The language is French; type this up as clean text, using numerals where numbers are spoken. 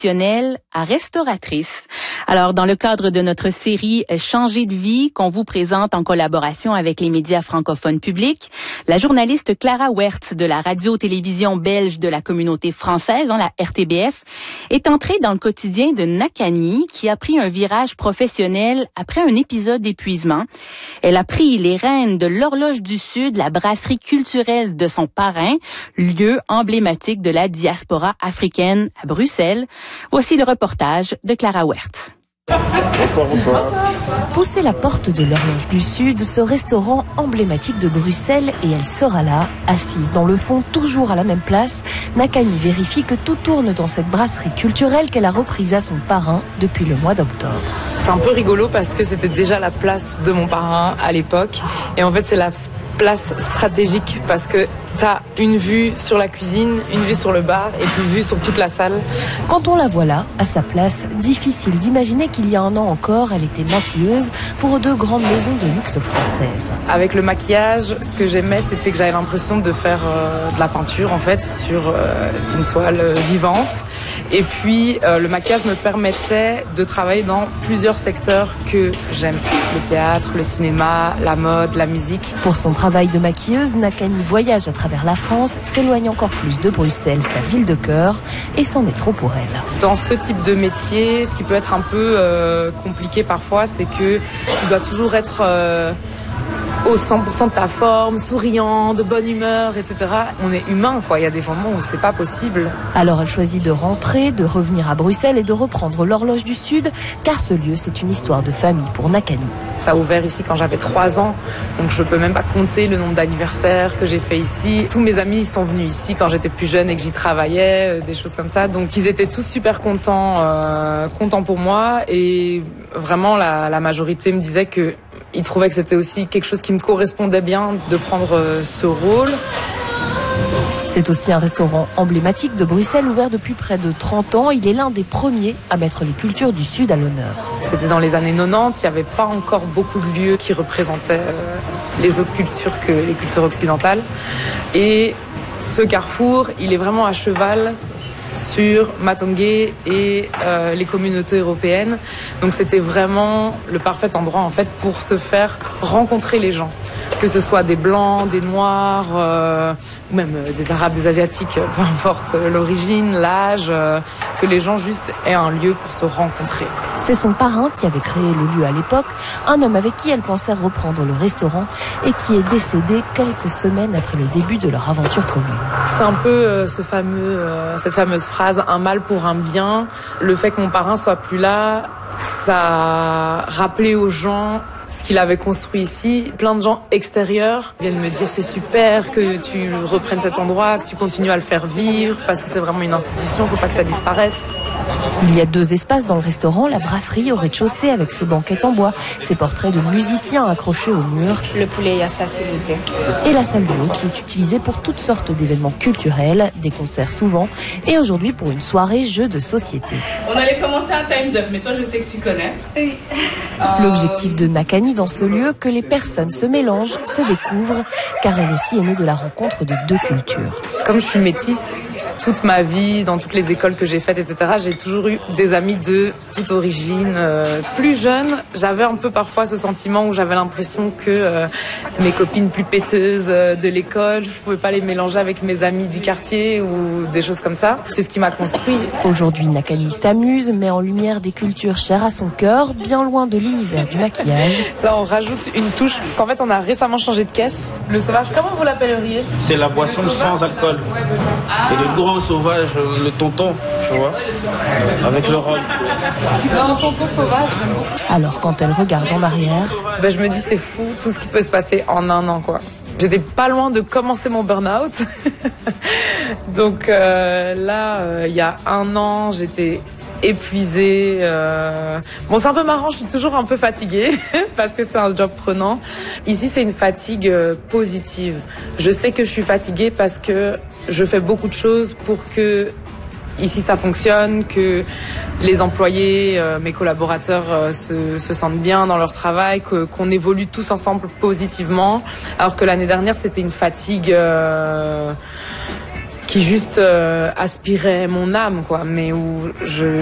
professionnelle à restauratrice. Alors, dans le cadre de notre série Changer de vie, qu'on vous présente en collaboration avec les médias francophones publics, la journaliste Clara Wertz de la radio-télévision belge de la communauté française, la RTBF, est entrée dans le quotidien de Nakani, qui a pris un virage professionnel après un épisode d'épuisement. Elle a pris les rênes de l'Horloge du Sud, la brasserie culturelle de son parrain, lieu emblématique de la diaspora africaine à Bruxelles. Voici le reportage de Clara Wertz. Bonsoir. Poussez la porte de l'Horloge du Sud, ce restaurant emblématique de Bruxelles, et elle sera là, assise dans le fond, toujours à la même place. Nakani vérifie que tout tourne dans cette brasserie culturelle qu'elle a reprise à son parrain depuis le mois d'octobre. C'est un peu rigolo parce que c'était déjà la place de mon parrain à l'époque. Et en fait, c'est la place stratégique parce que t'as une vue sur la cuisine, une vue sur le bar et puis vue sur toute la salle. Quand on la voit là, à sa place, difficile d'imaginer qu'il y a un an encore, elle était maquilleuse pour deux grandes maisons de luxe françaises. Avec le maquillage, ce que j'aimais, c'était que j'avais l'impression de faire de la peinture en fait sur une toile vivante. Et puis le maquillage me permettait de travailler dans plusieurs secteurs que j'aime. Le théâtre, le cinéma, la mode, la musique. Pour son travail de maquilleuse, Nakani voyage à travers la France, s'éloigne encore plus de Bruxelles, sa ville de cœur, et c'en est trop pour elle. Dans ce type de métier, ce qui peut être un peu compliqué parfois, c'est que tu dois toujours être au 100% de ta forme, souriant, de bonne humeur, etc. On est humain, quoi. Il y a des moments où c'est pas possible. Alors elle choisit de rentrer, de revenir à Bruxelles et de reprendre l'Horloge du Sud, car ce lieu, c'est une histoire de famille pour Nakani. Ça a ouvert ici quand j'avais 3 ans, donc je peux même pas compter le nombre d'anniversaires que j'ai fait ici. Tous mes amis sont venus ici quand j'étais plus jeune et que j'y travaillais, des choses comme ça. Donc ils étaient tous super contents pour moi, et vraiment la majorité me disait que ils trouvaient que c'était aussi quelque chose qui me correspondait bien de prendre ce rôle. C'est aussi un restaurant emblématique de Bruxelles, ouvert depuis près de 30 ans. Il est l'un des premiers à mettre les cultures du Sud à l'honneur. C'était dans les années 90, il n'y avait pas encore beaucoup de lieux qui représentaient les autres cultures que les cultures occidentales. Et ce carrefour, il est vraiment à cheval sur Matongué et les communautés européennes. Donc c'était vraiment le parfait endroit en fait pour se faire rencontrer les gens. Que ce soit des blancs, des noirs, ou même des arabes, des asiatiques, peu importe l'origine, l'âge, que les gens juste aient un lieu pour se rencontrer. C'est son parrain qui avait créé le lieu à l'époque, un homme avec qui elle pensait reprendre le restaurant et qui est décédé quelques semaines après le début de leur aventure commune. C'est un peu cette fameuse phrase, un mal pour un bien. Le fait que mon parrain soit plus là, ça a rappelé aux gens ce qu'il avait construit ici. Plein de gens extérieurs viennent me dire c'est super que tu reprennes cet endroit, que tu continues à le faire vivre, parce que c'est vraiment une institution, faut pas que ça disparaisse. Il y a 2 espaces dans le restaurant, la brasserie au rez-de-chaussée avec ses banquettes en bois, ses portraits de musiciens accrochés au mur. Le poulet, il y a ça s'il vous plaît. Et la salle de haut qui est utilisée pour toutes sortes d'événements culturels, des concerts souvent, et aujourd'hui pour une soirée jeu de société. On allait commencer un Time's Up, mais toi je sais que tu connais. Oui. L'objectif de Nakani dans ce lieu, que les personnes se mélangent, se découvrent, car elle aussi est née de la rencontre de 2 cultures. Comme je suis métisse, toute ma vie, dans toutes les écoles que j'ai faites, etc., j'ai toujours eu des amis de toute origine. Plus jeune, j'avais un peu parfois ce sentiment où j'avais l'impression que mes copines plus péteuses de l'école, je pouvais pas les mélanger avec mes amis du quartier ou des choses comme ça. C'est ce qui m'a construit. Aujourd'hui, Nakani s'amuse, met en lumière des cultures chères à son cœur, bien loin de l'univers du maquillage. Là, on rajoute une touche, parce qu'en fait, on a récemment changé de caisse. Le sauvage, comment vous l'appelleriez ? C'est la boisson sans alcool. Et le grand sauvage, le tonton, tu vois, avec le rhum. Non, tonton sauvage, j'aime beaucoup. Alors, quand elle regarde en arrière, je me dis, c'est fou tout ce qui peut se passer en un an, quoi. J'étais pas loin de commencer mon burn-out. Donc là, il y a 1 an, j'étais épuisée. Bon, c'est un peu marrant, je suis toujours un peu fatiguée parce que c'est un job prenant. Ici, c'est une fatigue positive. Je sais que je suis fatiguée parce que je fais beaucoup de choses pour que ici ça fonctionne, que les employés, mes collaborateurs se sentent bien dans leur travail, qu'on évolue tous ensemble positivement. Alors que l'année dernière, c'était une fatigue juste aspirait mon âme, quoi, mais où